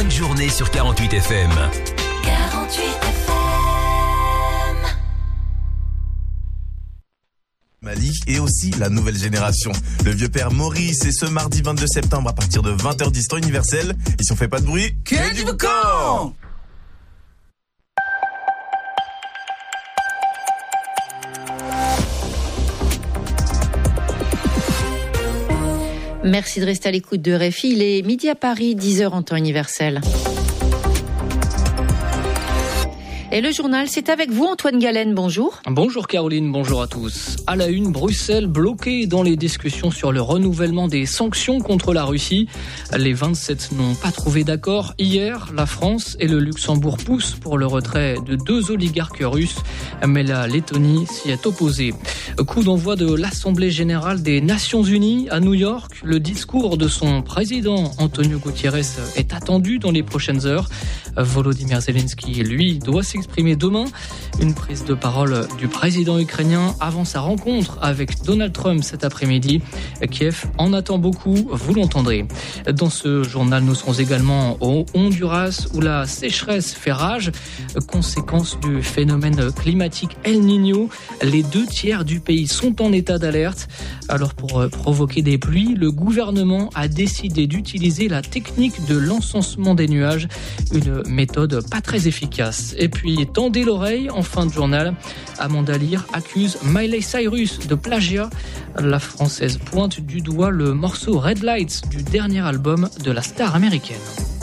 bonne journée sur 48 FM. 48 FM. Mali et aussi la nouvelle génération. Le vieux père Maurice, et ce mardi 22 septembre à partir de 20h10 temps universel. Et si on fait pas de bruit, que du boucan! Merci de rester à l'écoute de RFI. Il est midi à Paris, 10h en temps universel. Et le journal, c'est avec vous, Antoine Galen. Bonjour. Bonjour Caroline, bonjour à tous. À la une, Bruxelles bloquée dans les discussions sur le renouvellement des sanctions contre la Russie. Les 27 n'ont pas trouvé d'accord. Hier, la France et le Luxembourg poussent pour le retrait de 2 oligarques russes, mais la Lettonie s'y est opposée. Coup d'envoi de l'Assemblée générale des Nations Unies à New York. Le discours de son président, Antonio Guterres, est attendu dans les prochaines heures. Volodymyr Zelensky, lui, doit s'exprimer demain. Une prise de parole du président ukrainien avant sa rencontre avec Donald Trump cet après-midi. Kiev en attend beaucoup, vous l'entendrez. Dans ce journal, nous serons également au Honduras où la sécheresse fait rage. Conséquence du phénomène climatique El Niño, les 2/3 du pays sont en état d'alerte. Alors pour provoquer des pluies, le gouvernement a décidé d'utiliser la technique de l'encensement des nuages, une méthode pas très efficace. Et puis, tendez l'oreille, en fin de journal, Amanda Lear accuse Miley Cyrus de plagiat. La Française pointe du doigt le morceau Red Lights du dernier album de la star américaine.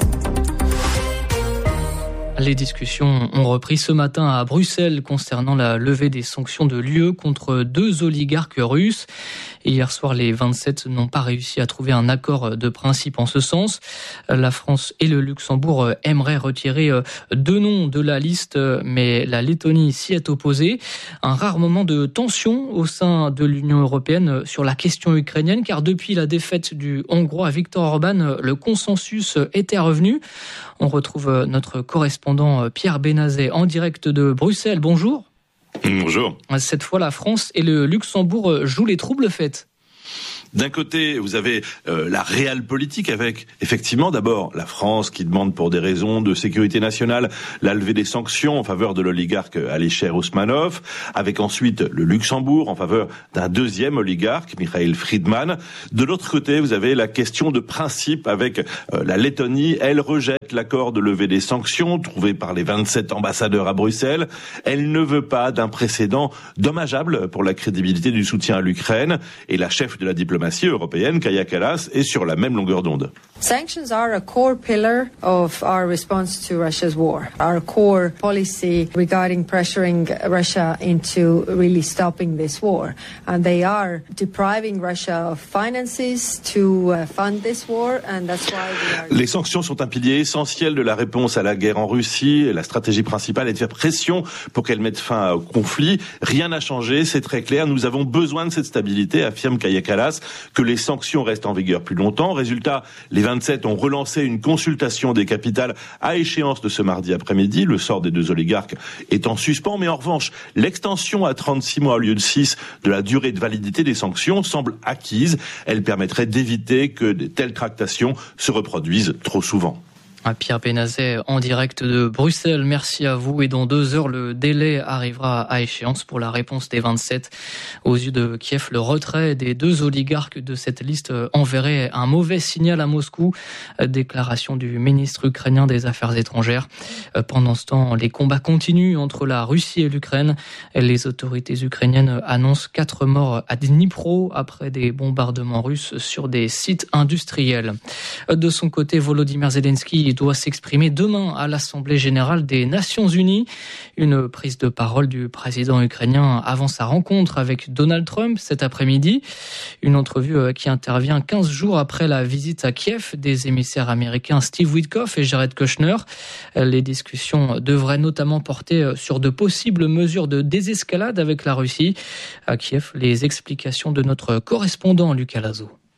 Les discussions ont repris ce matin à Bruxelles concernant la levée des sanctions de l'UE contre 2 oligarques russes. Et hier soir, les 27 n'ont pas réussi à trouver un accord de principe en ce sens. La France et le Luxembourg aimeraient retirer 2 noms de la liste, mais la Lettonie s'y est opposée. Un rare moment de tension au sein de l'Union européenne sur la question ukrainienne, car depuis la défaite du Hongrois Viktor Orban, le consensus était revenu. On retrouve notre correspondant Pierre Benazet en direct de Bruxelles. Bonjour. Bonjour. Cette fois, la France et le Luxembourg jouent les troubles faits. D'un côté, vous avez la réelle politique avec, effectivement, d'abord la France qui demande pour des raisons de sécurité nationale la levée des sanctions en faveur de l'oligarque Alisher Usmanov, avec ensuite le Luxembourg en faveur d'un deuxième oligarque, Mikhail Friedman. De l'autre côté, vous avez la question de principe avec la Lettonie. Elle rejette l'accord de levée des sanctions trouvé par les 27 ambassadeurs à Bruxelles. Elle ne veut pas d'un précédent dommageable pour la crédibilité du soutien à l'Ukraine. Et la chef de la diplomatie européenne, Kaja Kallas, est sur la même longueur d'onde. Sanctions are a core pillar of our response to Russia's war. Our core policy regarding pressuring Russia into really stopping this war. And they are depriving Russia of finances to fund this war, and that's why we are... Les sanctions sont un pilier essentiel de la réponse à la guerre en Russie. La stratégie principale est de faire pression pour qu'elle mette fin au conflit. Rien n'a changé, c'est très clair. Nous avons besoin de cette stabilité, affirme Kaja Kallas, que les sanctions restent en vigueur plus longtemps. Résultat, les 27 ont relancé une consultation des capitales à échéance de ce mardi après-midi. Le sort des 2 oligarques est en suspens, mais en revanche, l'extension à 36 mois au lieu de 6 de la durée de validité des sanctions semble acquise. Elle permettrait d'éviter que de telles tractations se reproduisent trop souvent. Pierre Benazet en direct de Bruxelles, merci à vous. Et dans 2 heures, le délai arrivera à échéance pour la réponse des 27. Aux yeux de Kiev, le retrait des 2 oligarques de cette liste enverrait un mauvais signal à Moscou. Déclaration du ministre ukrainien des Affaires étrangères. Pendant ce temps, les combats continuent entre la Russie et l'Ukraine. Les autorités ukrainiennes annoncent 4 morts à Dnipro après des bombardements russes sur des sites industriels. De son côté, Volodymyr Zelensky doit s'exprimer demain à l'Assemblée générale des Nations Unies. Une prise de parole du président ukrainien avant sa rencontre avec Donald Trump cet après-midi. Une entrevue qui intervient 15 jours après la visite à Kiev des émissaires américains Steve Witkoff et Jared Kushner. Les discussions devraient notamment porter sur de possibles mesures de désescalade avec la Russie. À Kiev, les explications de notre correspondant Lucas Lazo.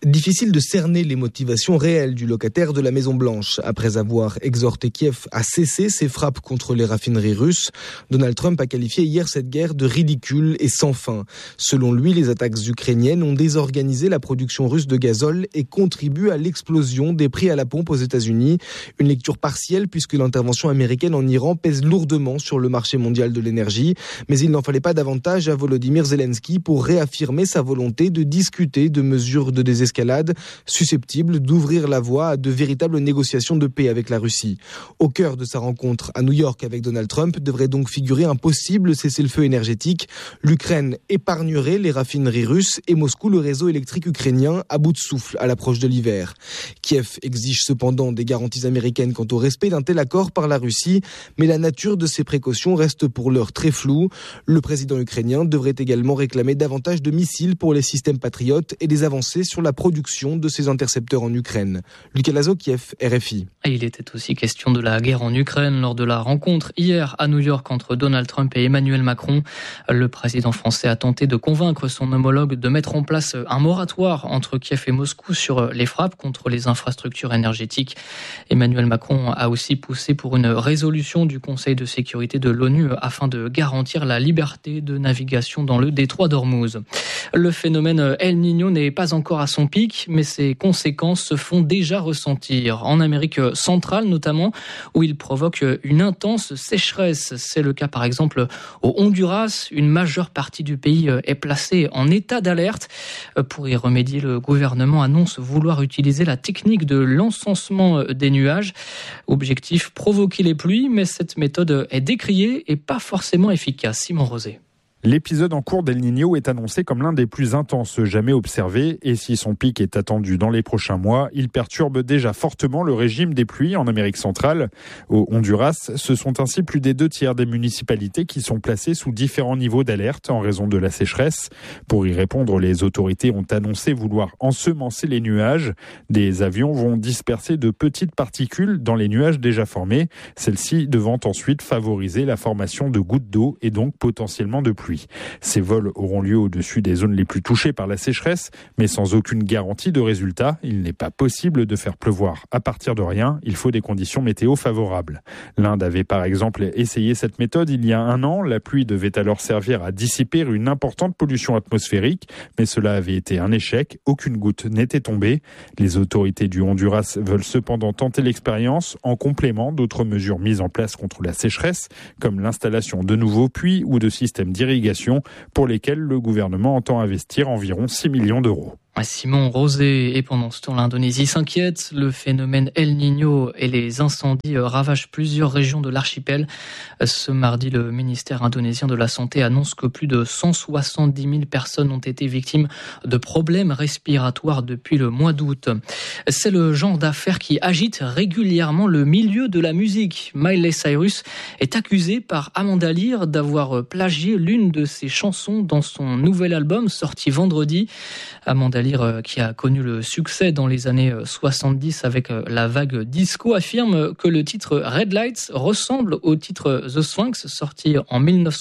Difficile de cerner les motivations réelles du locataire de la Maison-Blanche. Après avoir exhorté Kiev à cesser ses frappes contre les raffineries russes, Donald Trump a qualifié hier cette guerre de ridicule et sans fin. Selon lui, les attaques ukrainiennes ont désorganisé la production russe de gazole et contribuent à l'explosion des prix à la pompe aux États-Unis. Une lecture partielle puisque l'intervention américaine en Iran pèse lourdement sur le marché mondial de l'énergie. Mais il n'en fallait pas davantage à Volodymyr Zelensky pour réaffirmer sa volonté de discuter de mesures de désescalade susceptibles d'ouvrir la voie à de véritables négociations de paix avec la Russie. Au cœur de sa rencontre à New York avec Donald Trump devrait donc figurer un possible cessez-le-feu énergétique. L'Ukraine épargnerait les raffineries russes et Moscou le réseau électrique ukrainien à bout de souffle à l'approche de l'hiver. Kiev exige cependant des garanties américaines quant au respect d'un tel accord par la Russie, mais la nature de ces précautions reste pour l'heure très floue. Le président ukrainien devrait également réclamer davantage de missiles pour les systèmes patriotes et des avancées sur la production de ces intercepteurs en Ukraine. Lucas Lazo, Kiev, RFI. Et il était aussi question de la guerre en Ukraine lors de la rencontre hier à New York entre Donald Trump et Emmanuel Macron. Le président français a tenté de convaincre son homologue de mettre en place un moratoire entre Kiev et Moscou sur les frappes contre les infrastructures énergétiques. Emmanuel Macron a aussi poussé pour une résolution du Conseil de sécurité de l'ONU afin de garantir la liberté de navigation dans le détroit d'Ormuz. Le phénomène El Niño n'est pas encore à son pic, mais ses conséquences se font déjà ressentir. En Amérique centrale notamment, où il provoque une intense sécheresse. C'est le cas par exemple au Honduras. Une majeure partie du pays est placée en état d'alerte. Pour y remédier, le gouvernement annonce vouloir utiliser la technique de l'encensement des nuages. Objectif, provoquer les pluies, mais cette méthode est décriée et pas forcément efficace. Simon Rosé. L'épisode en cours d'El Niño est annoncé comme l'un des plus intenses jamais observés et si son pic est attendu dans les prochains mois, il perturbe déjà fortement le régime des pluies en Amérique centrale. Au Honduras, ce sont ainsi plus des 2/3 des municipalités qui sont placées sous différents niveaux d'alerte en raison de la sécheresse. Pour y répondre, les autorités ont annoncé vouloir ensemencer les nuages. Des avions vont disperser de petites particules dans les nuages déjà formés, celles-ci devant ensuite favoriser la formation de gouttes d'eau et donc potentiellement de pluie. Ces vols auront lieu au-dessus des zones les plus touchées par la sécheresse, mais sans aucune garantie de résultat. Il n'est pas possible de faire pleuvoir à partir de rien, il faut des conditions météo favorables. L'Inde avait par exemple essayé cette méthode il y a 1 an. La pluie devait alors servir à dissiper une importante pollution atmosphérique, mais cela avait été un échec, aucune goutte n'était tombée. Les autorités du Honduras veulent cependant tenter l'expérience en complément d'autres mesures mises en place contre la sécheresse, comme l'installation de nouveaux puits ou de systèmes d'irrigation pour lesquels le gouvernement entend investir environ 6 millions d'euros. Simon Rosé. Et pendant ce temps, l'Indonésie s'inquiète. Le phénomène El Niño et les incendies ravagent plusieurs régions de l'archipel. Ce mardi, le ministère indonésien de la Santé annonce que plus de 170 000 personnes ont été victimes de problèmes respiratoires depuis le mois d'août. C'est le genre d'affaire qui agite régulièrement le milieu de la musique. Miley Cyrus est accusée par Amanda Lear d'avoir plagié l'une de ses chansons dans son nouvel album sorti vendredi. Amanda Lear, qui a connu le succès dans les années 70 avec la vague disco, affirme que le titre Red Lights ressemble au titre The Sphinx sorti en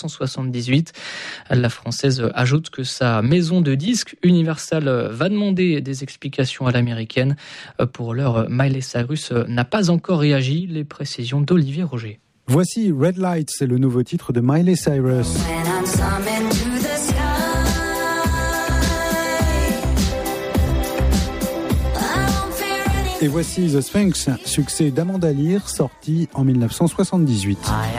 1978. La Française ajoute que sa maison de disques Universal va demander des explications à l'américaine. Pour l'heure, Miley Cyrus n'a pas encore réagi. Les précisions d'Olivier Roger. Voici Red Lights, c'est le nouveau titre de Miley Cyrus. Et voici The Sphinx, succès d'Amanda Lear, sorti en 1978.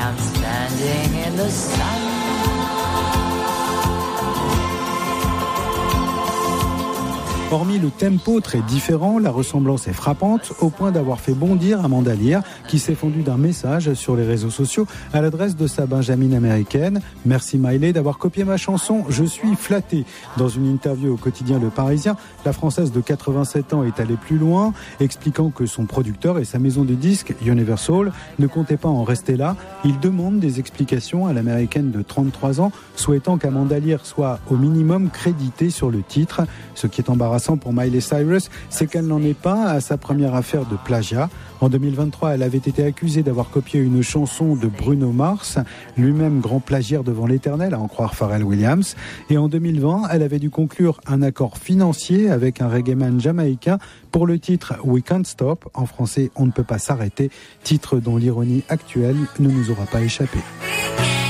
Hormis le tempo très différent, la ressemblance est frappante au point d'avoir fait bondir Amanda Lear qui s'est fondue d'un message sur les réseaux sociaux à l'adresse de sa benjamine américaine. Merci Miley d'avoir copié ma chanson, je suis flattée. Dans une interview au quotidien Le Parisien, la Française de 87 ans est allée plus loin, expliquant que son producteur et sa maison de disques Universal ne comptaient pas en rester là. Il demande des explications à l'américaine de 33 ans, souhaitant qu'Amanda Lear soit au minimum créditée sur le titre, ce qui est embarrassant embarrassant pour Miley Cyrus, c'est qu'elle n'en est pas à sa première affaire de plagiat. En 2023, elle avait été accusée d'avoir copié une chanson de Bruno Mars, lui-même grand plagiaire devant l'Éternel, à en croire Pharrell Williams. Et en 2020, elle avait dû conclure un accord financier avec un reggaeman jamaïcain pour le titre We Can't Stop, en français On ne peut pas s'arrêter, titre dont l'ironie actuelle ne nous aura pas échappé.